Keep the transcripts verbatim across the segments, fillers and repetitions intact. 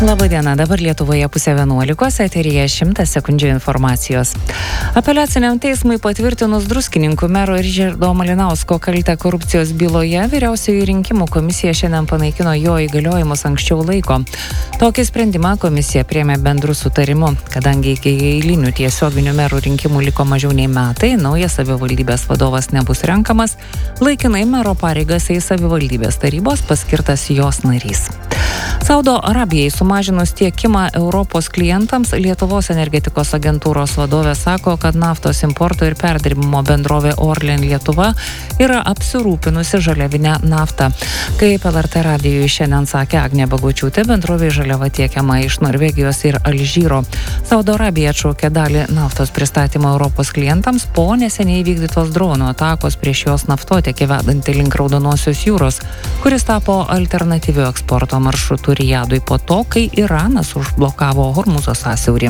Labadiena, dabar Lietuvoje pusė vienuolikos, eteryje šimtas sekundžių informacijos. Apeliaciniam teismui patvirtinus Druskininkų mero Ričardo Malinausko kaltę korupcijos byloje, vyriausioji rinkimų komisija šiandien panaikino jo įgaliojimus anksčiau laiko. Tokį sprendimą komisija priėmė bendru sutarimu, kadangi iki eilinių tiesioginių merų rinkimų liko mažiau nei metai, naujas savivaldybės vadovas nebus renkamas, laikinai mero pareigas eis savivaldybės tarybos paskirtas jos narys. Saudo Arabijai sumažinus tiekimą Europos klientams, Lietuvos energetikos agentūros vadovė sako, kad naftos importo ir perdirbimo bendrovė Orlen Lietuva yra apsirūpinusi žaliavinę naftą. Kaip L R T radijui šiandien sakė Agnė Bagočiūtė, bendrovė žaliava tiekiama iš Norvegijos ir Alžyro. Saudo Arabija atšaukė dalį naftos pristatymo Europos klientams po neseniai vykdytos dronų atakos prieš jos naftotiekį vedantį link Raudonosios jūros, kuris tapo alternatyviu eksporto maršrutu Rijadui po to, kai Iranas užblokavo Hormuzo sąsiaurį.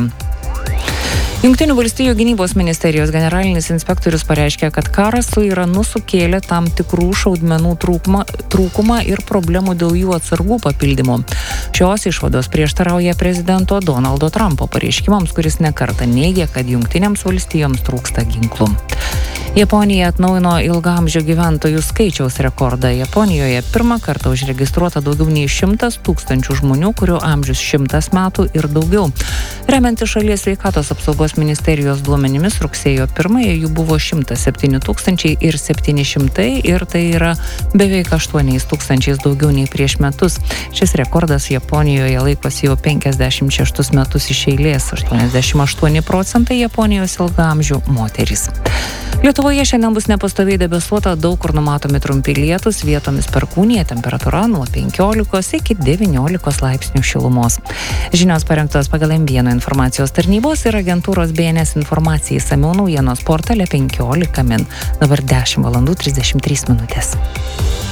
Jungtinių valstijų gynybos ministerijos generalinis inspektorius pareiškė, kad karas su Iranu sukėlė tam tikrų šaudmenų trūkumą, trūkumą ir problemų dėl jų atsargų papildymo. Šios išvados prieštarauja prezidento Donaldo Trumpo pareiškimams, kuris nekartą neigė, kad jungtinėms valstijoms trūksta ginklų. Japonija atnaujino ilgaamžių gyventojų skaičiaus rekordą. Japonijoje pirmą kartą užregistruota daugiau nei šimtas tūkstančių žmonių, kurių amžius šimtas metų ir daugiau. Remiantis šalies sveikatos apsaugos ministerijos duomenimis, rugsėjo pirmąją jų buvo šimtas septyni tūkstančiai ir septyni šimtai ir tai yra beveik aštuoniais tūkstančiais daugiau nei prieš metus. Šis rekordas Japonijoje laikosi jau penkiasdešimt šeštus metus iš eilės, aštuoniasdešimt aštuoni procentai Japonijos ilgaamžių moterys. Lietuvoje šiandien bus nepastoviai debesuota, daug kur numatomi trumpi lietūs, vietomis perkūnija, temperatūra nuo penkiolikos iki devyniolikos laipsnių šilumos. Žinios parengtos pagal M vieną informacijos tarnybos ir agentūros B N S informacijai išsamiau naujienos portale penkiolika min. Dabar dešimt valandų trisdešimt trys minutės.